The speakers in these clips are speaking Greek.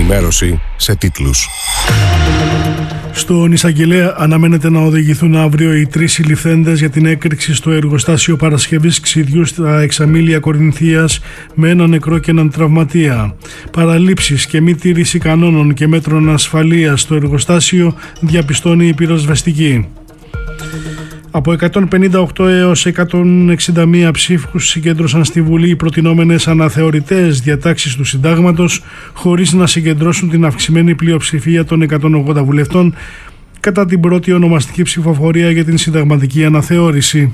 Ενημέρωση σε τίτλους. Στον εισαγγελέα αναμένεται να οδηγηθούν αύριο οι 3 συλληφθέντες για την έκρηξη στο εργοστάσιο παρασκευής ξυδιού στα Εξαμήλια Κορινθίας με έναν νεκρό και έναν τραυματία. Παραλήψεις και μη τήρηση κανόνων και μέτρων ασφαλείας στο εργοστάσιο διαπιστώνει η πυροσβεστική. Από 158 έως 161 ψήφους συγκέντρωσαν στη Βουλή οι προτινόμενες αναθεωρητές διατάξεις του Συντάγματος, χωρίς να συγκεντρώσουν την αυξημένη πλειοψηφία των 180 βουλευτών κατά την πρώτη ονομαστική ψηφοφορία για την συνταγματική αναθεώρηση.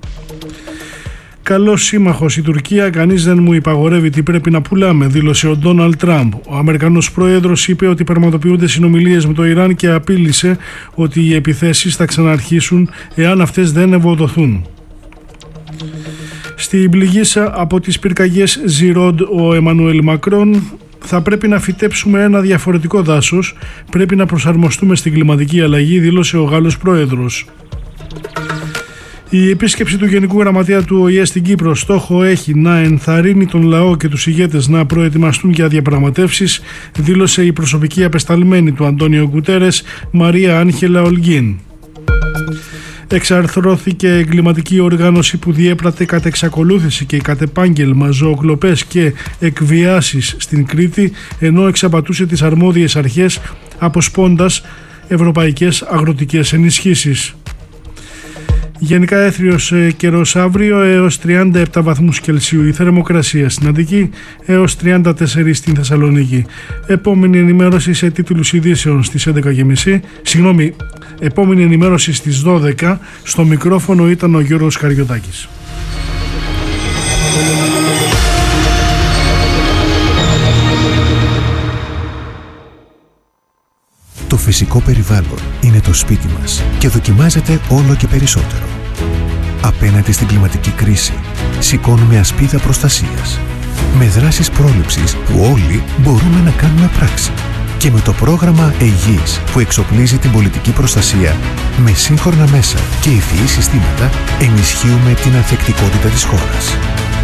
«Καλός σύμμαχος η Τουρκία, κανείς δεν μου υπαγορεύει τι πρέπει να πουλάμε», δήλωσε ο Ντόναλντ Τραμπ. Ο Αμερικανός πρόεδρος είπε ότι πραγματοποιούνται συνομιλίες με το Ιράν και απείλησε ότι οι επιθέσεις θα ξαναρχίσουν εάν αυτές δεν ευοδοθούν. Στην πληγήσα από τις πυρκαγιές Ζιρόντ ο Εμμανουέλ Μακρόν: «Θα πρέπει να φυτέψουμε ένα διαφορετικό δάσος, πρέπει να προσαρμοστούμε στην κλιματική αλλαγή», δήλωσε ο Γάλλος πρόεδρος. Η επίσκεψη του Γενικού Γραμματέα του ΟΗΕ στην Κύπρο στόχο έχει να ενθαρρύνει τον λαό και τους ηγέτες να προετοιμαστούν για διαπραγματεύσεις, δήλωσε η προσωπική απεσταλμένη του Αντώνιο Γκουτέρες, Μαρία Άγχελα Ολγκίν. Εξαρθρώθηκε εγκληματική οργάνωση που διέπρατε κατ' εξακολούθηση και κατ' επάγγελμα ζωοκλοπές και εκβιάσεις στην Κρήτη, ενώ εξαπατούσε τις αρμόδιες αρχές αποσπώντας ευρωπαϊκές αγροτικές ενισχύσεις. Γενικά έθριος καιρός αύριο, έως 37 βαθμούς Κελσίου η θερμοκρασία στην Αττική, έως 34 στην Θεσσαλονίκη. Επόμενη ενημέρωση σε τίτλους ειδήσεων στις 11.30. Επόμενη ενημέρωση στις 12. Στο μικρόφωνο ήταν ο Γιώργος Καριωτάκης. Το φυσικό περιβάλλον είναι το σπίτι μας και δοκιμάζεται όλο και περισσότερο. Απέναντι στην κλιματική κρίση, σηκώνουμε ασπίδα προστασίας. Με δράσεις πρόληψης που όλοι μπορούμε να κάνουμε πράξη. Και με το πρόγραμμα ΕΙΓΙΣ που εξοπλίζει την πολιτική προστασία με σύγχρονα μέσα και ευφυή συστήματα, ενισχύουμε την ανθεκτικότητα της χώρας.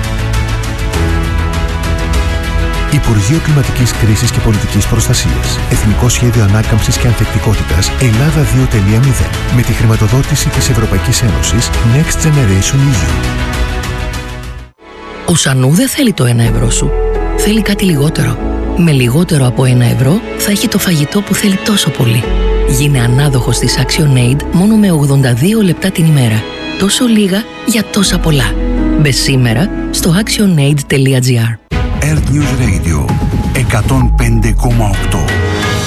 Υπουργείο Κλιματικής Κρίσης και Πολιτικής Προστασίας. Εθνικό Σχέδιο Ανάκαμψης και Ανθεκτικότητας Ελλάδα 2.0. Με τη χρηματοδότηση της Ευρωπαϊκής Ένωσης Next Generation EU. Ο Σανού δεν θέλει το 1 ευρώ σου. Θέλει κάτι λιγότερο. Με λιγότερο από 1 ευρώ θα έχει το φαγητό που θέλει τόσο πολύ. Γίνε ανάδοχος της ActionAid μόνο με 82 λεπτά την ημέρα. Τόσο λίγα για τόσα πολλά. Μπες σήμερα στο actionaid.gr. Earth News Radio 105,8.